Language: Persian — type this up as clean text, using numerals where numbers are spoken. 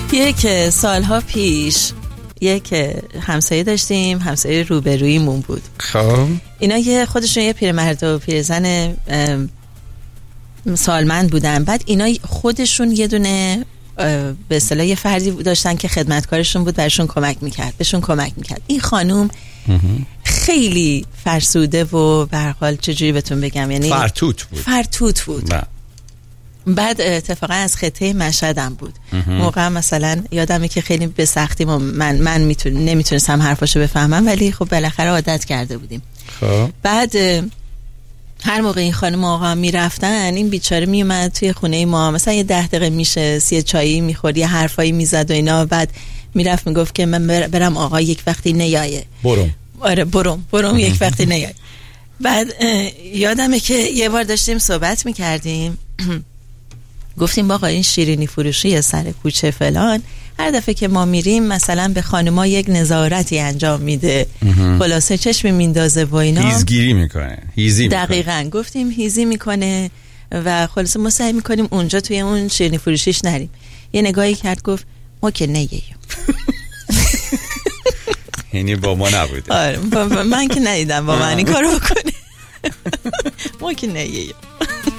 یک سالها پیش یک همسایه داشتیم، همسایه روبرویمون بود. خب اینا خودشون یه پیرمرد و پیرزن سالمند بودن. بعد اینا خودشون یه دونه به اصطلاح یه فردی داشتن که خدمتکارشون بود، بهشون کمک میکرد. این خانوم خیلی فرسوده و به هر حال چجوری بهتون بگم، یعنی فرتوت بود. بعد اتفاقا از خطه مشهدم بود. موقع مثلا یادمه که خیلی به سختی من نمیتونستم حرفاشو بفهمم، ولی خب بالاخره عادت کرده بودیم. خب بعد هر موقع این خانم آقا میرفتن، این بیچاره میومد توی خونه ما، مثلا یه 10 دقیقه میشه یه چایی میخورد، یه حرفایی میزد و اینا. بعد میرفت میگفت که من برم آقا یک وقتی نیایه، برم یک وقتی نیایه. بعد یادمه که یه بار داشتیم صحبت میکردیم، گفتیم با آقا این شیرینی فروشی سر کوچه فلان هر دفعه که ما میریم مثلا به خانما یک نظارتی انجام میده، خلاصه چشم میندازه و اینا، هیزگیری میکنه، هیزی میکنه. دقیقاً گفتیم هیزی میکنه و خلاصه ما سعی میکنیم اونجا توی اون شیرینی فروشیش نریم. یه نگاهی کرد گفت ما که نیاییم. یعنی با ما نبوده. آره من که ندیدم با من این کارو بکنه. ما که نیاییم.